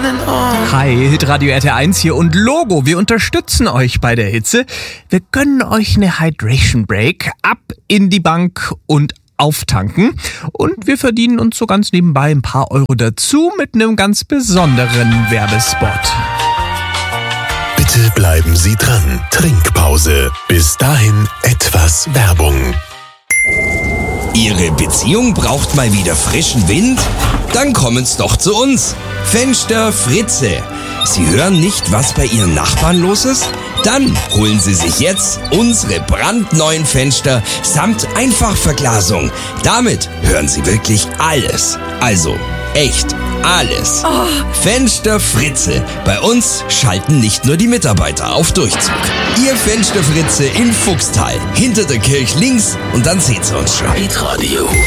turning on. Hi, Hitradio RT1 hier und Logo. Wir unterstützen euch bei der Hitze. Wir gönnen euch eine Hydration Break. Ab in die Bank und auftanken. Und wir verdienen uns so ganz nebenbei ein paar Euro dazu mit einem ganz besonderen Werbespot. Bitte bleiben Sie dran. Trinkpause. Bis dahin etwas Werbung. Ihre Beziehung braucht mal wieder frischen Wind? Dann kommen's doch zu uns. Fenster Fritze. Sie hören nicht, was bei Ihren Nachbarn los ist? Dann holen Sie sich jetzt unsere brandneuen Fenster samt Einfachverglasung. Damit hören Sie wirklich alles. Also echt alles. Fenster Fritze. Bei uns schalten nicht nur die Mitarbeiter auf Durchzug. Ihr Fenster Fritze in Fuchstal. Hinter der Kirche links und dann seht ihr uns schon. Hitradio.